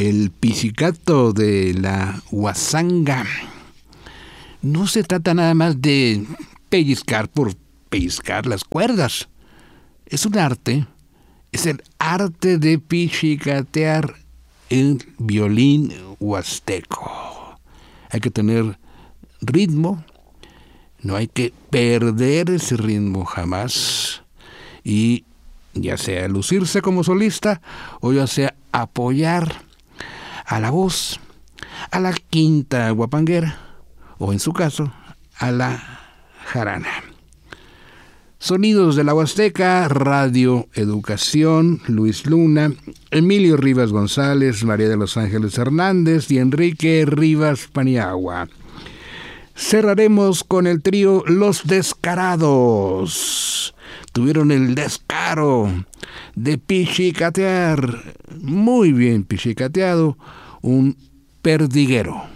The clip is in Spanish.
el pizzicato de la guasanga. No se trata nada más de pellizcar por pellizcar las cuerdas. Es un arte, es el arte de pizzicatear el violín huasteco. Hay que tener ritmo, no hay que perder ese ritmo jamás, y ya sea lucirse como solista o ya sea apoyar a la voz, a la quinta guapanguera o en su caso a la jarana. Sonidos de la Huasteca, Radio Educación, Luis Luna, Emilio Rivas González, María de los Ángeles Hernández y Enrique Rivas Paniagua. Cerraremos con el trío Los Descarados. Tuvieron el descaro de pizzicatear, muy bien pizzicateado, un perdiguero.